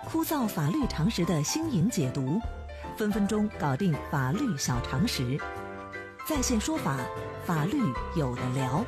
枯燥法律常识的新颖解读，分分钟搞定法律小常识。在线说法，法律有的聊。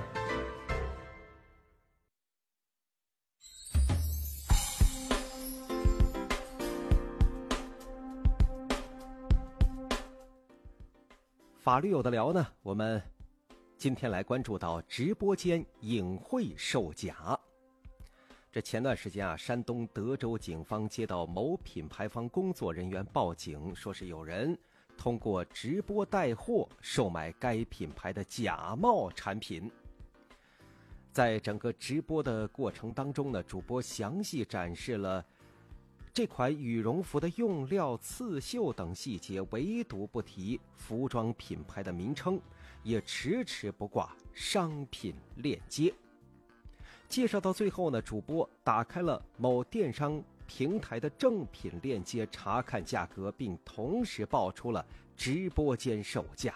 法律有的聊呢，我们今天来关注到直播间隐晦售假。这前段时间啊，山东德州警方接到某品牌方工作人员报警，说是有人通过直播带货售卖该品牌的假冒产品。在整个直播的过程当中呢，主播详细展示了这款羽绒服的用料、刺绣等细节，唯独不提服装品牌的名称，也迟迟不挂商品链接。介绍到最后呢，主播打开了某电商平台的正品链接，查看价格，并同时报出了直播间售价。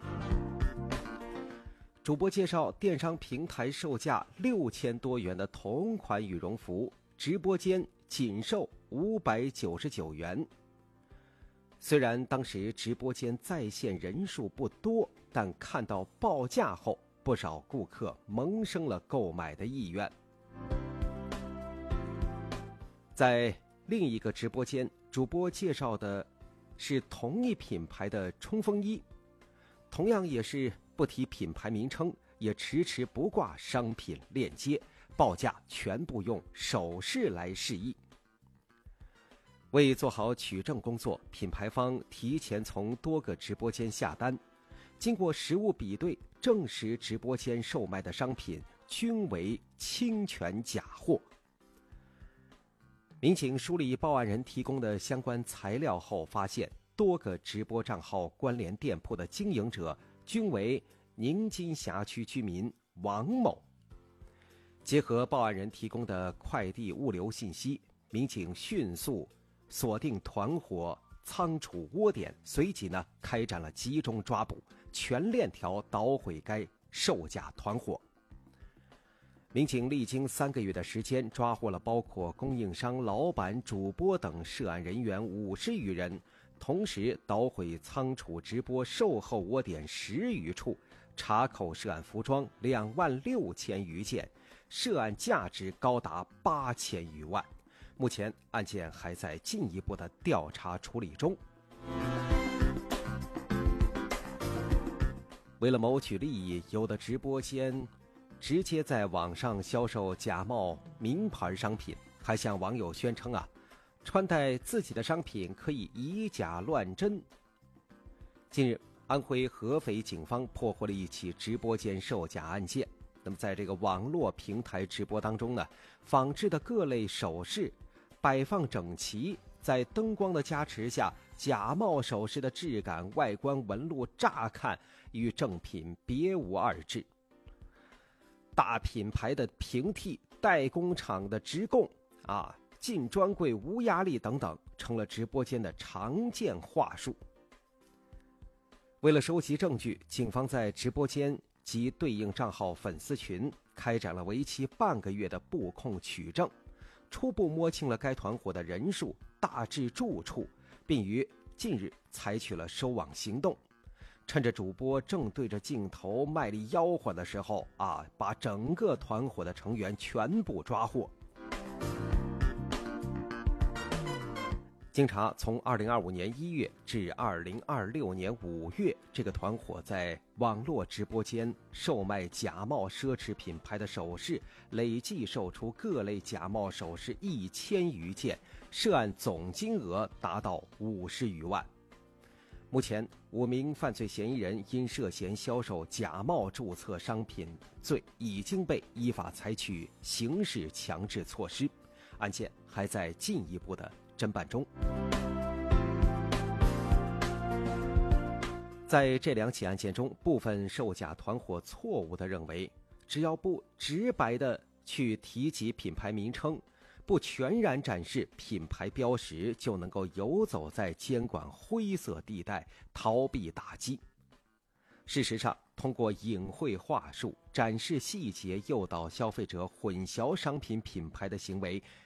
主播介绍，电商平台售价6000多元的同款羽绒服，直播间仅售599元。虽然当时直播间在线人数不多，但看到报价后，不少顾客萌生了购买的意愿。在另一个直播间，主播介绍的是同一品牌的冲锋衣，同样也是不提品牌名称，也迟迟不挂商品链接，报价全部用手势来示意。为做好取证工作，品牌方提前从多个直播间下单，经过实物比对，证实直播间售卖的商品均为侵权假货。民警梳理报案人提供的相关材料后，发现多个直播账号关联店铺的经营者均为宁津辖区居民王某。结合报案人提供的快递物流信息，民警迅速锁定团伙仓储窝点，随即开展了集中抓捕，全链条捣毁该售假团伙。民警历经3个月的时间，抓获了包括供应商、老板、主播等涉案人员50余人，同时捣毁仓储直播售后窝点10余处，查扣涉案服装26000余件，涉案价值高达8000余万。目前案件还在进一步的调查处理中。为了谋取利益，有的直播间直接在网上销售假冒名牌商品，还向网友宣称穿戴自己的商品可以以假乱真。近日，安徽合肥警方破获了一起直播间售假案件。那么在这个网络平台直播当中仿制的各类首饰摆放整齐，在灯光的加持下，假冒首饰的质感、外观纹路乍看与正品别无二致。大品牌的平替、代工厂的直供进专柜无压力等等，成了直播间的常见话术。为了收集证据，警方在直播间及对应账号粉丝群开展了为期半个月的布控取证，初步摸清了该团伙的人数、大致住处，并于近日采取了收网行动。趁着主播正对着镜头卖力吆喝的时候把整个团伙的成员全部抓获。经查，从2025年1月至2026年5月，这个团伙在网络直播间售卖假冒奢侈品牌的首饰，累计售出各类假冒首饰1000余件，涉案总金额达到50余万。目前5名犯罪嫌疑人因涉嫌销售假冒注册商品罪，已经被依法采取刑事强制措施，案件还在进一步的侦办中。在这2起案件中，部分售假团伙错误地认为，只要不直白地去提及品牌名称，不全然展示品牌标识，就能够游走在监管灰色地带，逃避打击。事实上，通过隐晦话术、展示细节诱导消费者混淆商品品牌的行为，